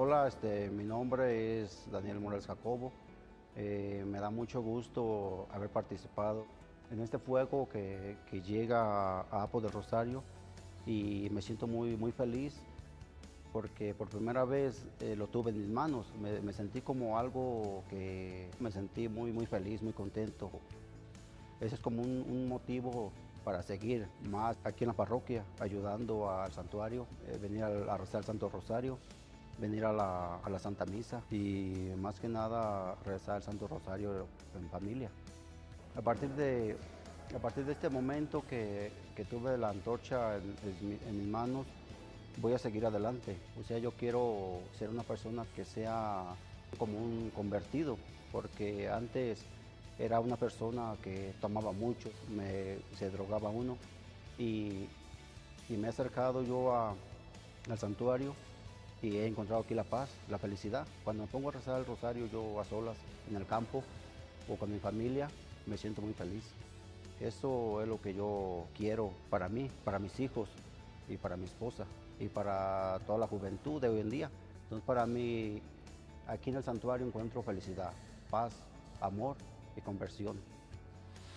Hola, mi nombre es Daniel Morales Jacobo. Me da mucho gusto haber participado en este fuego que llega a Apo del Rosario y me siento muy feliz porque por primera vez lo tuve en mis manos. Me sentí como algo que me sentí muy feliz, muy contento. Ese es como un motivo para seguir más aquí en la parroquia, ayudando al santuario, venir a rezar el Santo Rosario, venir a la Santa Misa y más que nada rezar el Santo Rosario en familia. A partir de, a partir de este momento que tuve la antorcha en mis manos, voy a seguir adelante. O sea, yo quiero ser una persona que sea como un convertido, porque antes era una persona que tomaba mucho, se drogaba uno y, y me he acercado yo al santuario y he encontrado aquí la paz, la felicidad. Cuando me pongo a rezar el rosario yo a solas en el campo o con mi familia, me siento muy feliz. Eso es lo que yo quiero para mí, para mis hijos y para mi esposa y para toda la juventud de hoy en día. Entonces para mí aquí en el santuario encuentro felicidad, paz, amor y conversión.